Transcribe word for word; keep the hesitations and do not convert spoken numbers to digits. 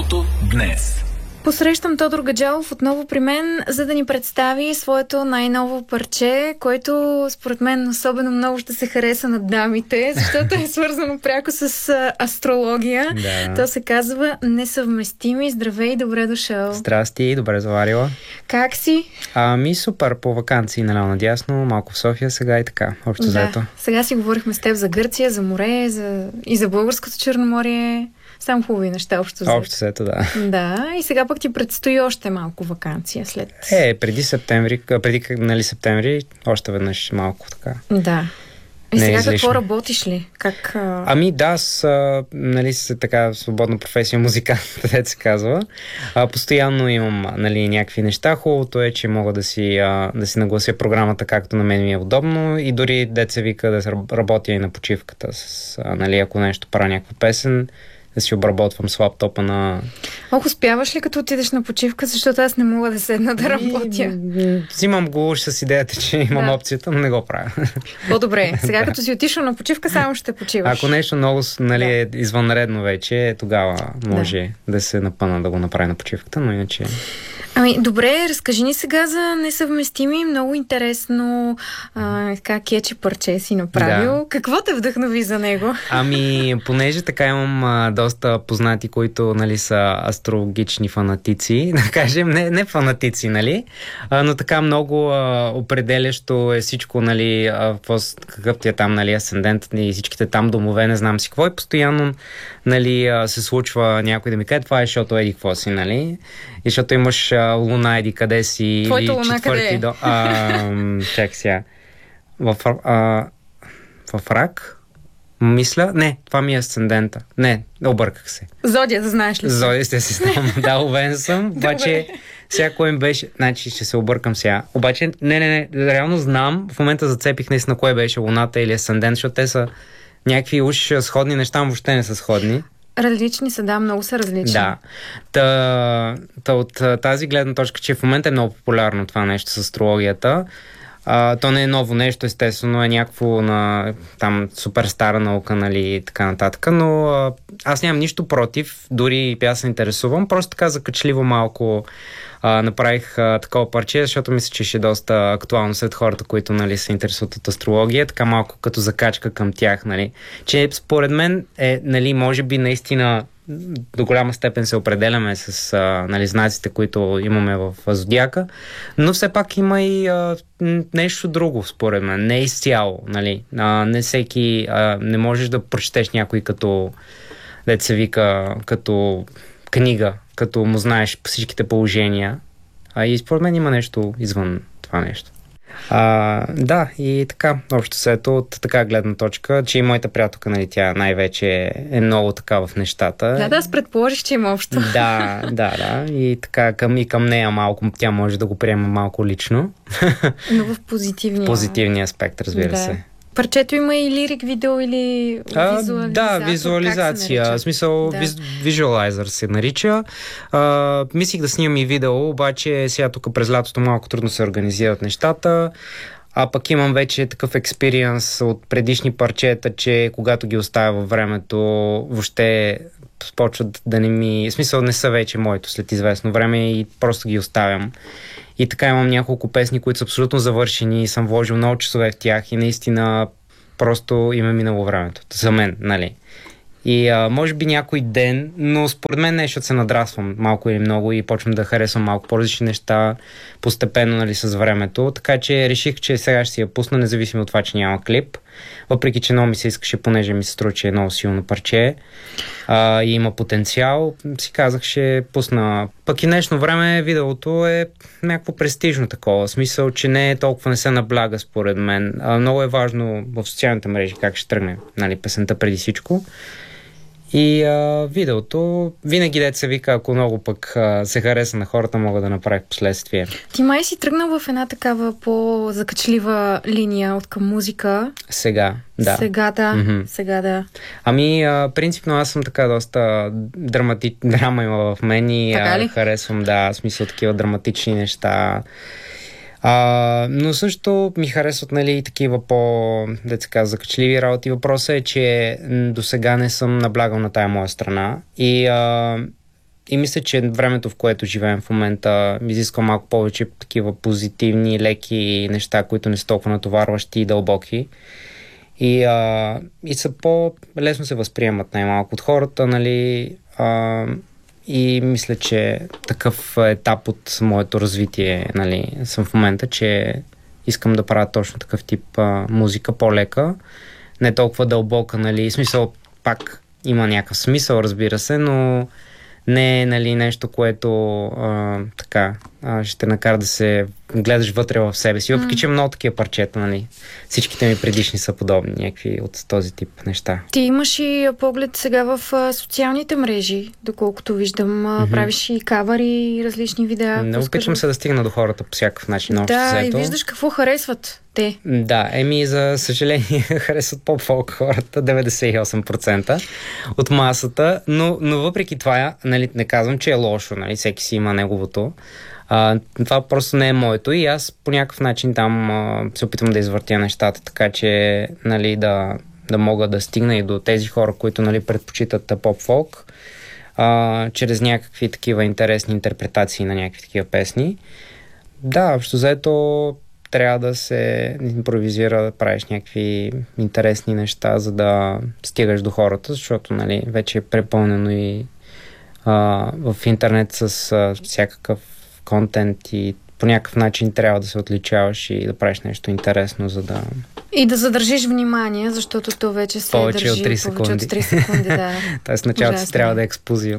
Новото днес. Посрещам Тодор Гаджалов отново при мен, за да ни представи своето най-ново парче, което според мен особено много ще се хареса на дамите, защото е свързано пряко с а, астрология. Да. То се казва Несъвместими. Здравей, добре дошъл. Здрасти, добре заварила. Как си? Ами супер, по ваканции наляво надясно, малко в София сега и така, общо Да. взето. Сега си говорихме с теб за Гърция, за море, за... и за българското Черноморие. Само хубави неща, общо взето. Общо взето, да. Да, и сега пък ти предстои още малко ваканция след... Е, преди септември, а, преди нали, септември, още веднъж малко така. Да. И Не е сега излишно. какво работиш ли? Как, а... Ами да, с, а, нали, с така свободна професия музикант, където се казва. А, постоянно имам нали, някакви неща. Хубавото е, че мога да си, а, да си наглася програмата както на мен ми е удобно и дори деца вика да работя и на почивката. С, а, нали, ако нещо правя някаква песен, да си обработвам с лаптопа на... Ох, успяваш ли като отидеш на почивка, защото аз не мога да седна да работя? И, взимам го уж с идеята, че имам Да. опцията, но не го правя. По-добре. Сега като си отишъл на почивка, само ще почиваш. Ако нещо много нали, Да. е извънредно вече, тогава може да, да се напъна да го направя на почивката, но иначе... Ами, добре, разкажи ни сега за Несъвместими. Много интересно а, как Кечи парче си направил. Да. Какво те вдъхнови за него? Ами, понеже така имам а, доста познати, които нали, са астрологични фанатици, да кажем, не, не фанатици, нали, а, но така много а, определящо е всичко, нали, а, какъв ти е там, нали, асцендентът и всичките там домове, не знам си какво и постоянно, нали, а, се случва някой да ми каже, това е, защото еди какво си, нали, и защото имаш а, луна еди къде си. Твоята или луна къде е? До... А, чак сега. В, а, в рак? Мисля? Не, това ми е асцендента. Не, обърках се. Зодията, знаеш ли? си? Зодия сте си знам. Да, уверен съм. Обаче, сега кой им беше... Значи, ще се объркам сега. Обаче, не, не, не, реално знам. В момента зацепих наистина кой беше луната или асцендент, защото те са някакви уж сходни неща, но въобще не са сходни. Различни са, да, много са различни. Да. Та, та от тази гледна точка, че в момента е много популярно това нещо с астрологията. А, то не е ново нещо, естествено, е някакво на там супер стара наука, нали, и така нататък, но а, аз нямам нищо против, дори и аз се интересувам, просто така закачливо малко а, направих а, такова парче, защото мисля, че ще е доста актуално сред хората, които нали, се интересуват от астрология, така малко като закачка към тях, нали, че според мен е, нали, може би наистина до голяма степен се определяме с а, нали, знаците, които имаме в зодиака, но все пак има и а, нещо друго, според мен. Не изцяло. Нали. А, не всеки... А, не можеш да прочетеш някой като дето се вика като книга, като му знаеш всичките положения. А и според мен има нещо извън това нещо. А, да, и така, общо сето от така гледна точка, че и моята приятелка, нали, тя най-вече е много така в нещата. Да, да, аз предположих, че има общо. Да, да, да. И така към, и към нея малко, тя може да го приема малко лично. Но в позитивния... Позитивния аспект, разбира да. се. Парчето има и лирик видео или А, визуализация? да, визуализация. В смисъл, Да. виз, визуалайзър се нарича. А, мислих да снимам и видео, обаче сега тук през лятото малко трудно се организират нещата. А пък имам вече такъв експириенс от предишни парчета, че когато ги оставя във времето, въобще почват да не ми... В смисъл, не са вече моето след известно време и просто ги оставям. И така имам няколко песни, които са абсолютно завършени и съм вложил много часове в тях и наистина просто им е минало времето. За мен, нали? И а, може би някой ден, но според мен не, защото се надраствам малко или много и почвам да харесвам малко по-различни неща постепенно, нали, с времето. Така че реших, че сега ще си я пусна, независимо от това, че няма клип. Въпреки, че много ми се искаше, понеже ми се струва, че е много силно парче а, и има потенциал, си казах, ще пусна. Пък и днешно време видеото е някакво престижно такова, в смисъл, че не е толкова не се набляга според мен. А, много е важно в социалните мрежи как ще тръгне, нали, песента преди всичко. И а, видеото, винаги деца вика, ако много пък а, се хареса на хората, мога да направя в последствие. Ти май си тръгнал в една такава по-закачлива линия от към музика. Сега, да. Сега да, Mm-hmm. сега да. Ами, а, принципно аз съм така доста драмати... драма има в мен и а, харесвам, да, смисъл такива драматични неща. А, но също ми харесват, нали, такива по, да се казва, закачливи работи. Въпросът е, че до сега не съм наблягал на тая моя страна и, а, и мисля, че времето, в което живеем в момента, изисква малко повече такива позитивни, леки неща, които не са толкова натоварващи и дълбоки. И, а, и са по-лесно се възприемат най-малко от хората, нали? А, и мисля, че такъв етап от моето развитие, нали, съм в момента, че искам да правя точно такъв тип а, музика, по-лека, не толкова дълбока, нали, смисъл пак има някакъв смисъл, разбира се, но не е, нали, нещо, което а, така а, ще те накара да се гледаш вътре в себе си. Въпреки, че много такива парчета, нали. Всичките ми предишни са подобни, някакви от този тип неща. Ти имаш и поглед сега в а, социалните мрежи, доколкото виждам. А, mm-hmm. Правиш и кавъри и различни видеа. Не опитвам се да стигна до хората по всякакъв начин. Да, и виждаш какво харесват те. Да, еми за съжаление харесват поп-фолк хората, деветдесет и осем процента от масата, но, но въпреки това, нали, не казвам, че е лошо, нали, всеки си има неговото. А, това просто не е моето и аз по някакъв начин там а, се опитвам да извъртя нещата, така че, нали, да, да мога да стигна и до тези хора, които, нали, предпочитат поп-фолк, а, чрез някакви такива интересни интерпретации на някакви такива песни. Да, общо заето трябва да се импровизира, да правиш някакви интересни неща, за да стигаш до хората, защото, нали, вече е препълнено и а, в интернет с а, всякакъв контент и по някакъв начин трябва да се отличаваш и да правиш нещо интересно, за да... И да задържиш внимание, защото то вече се повече държи от три секунди. Повече от три секунди, да. Тоест началото си трябва да е експозив.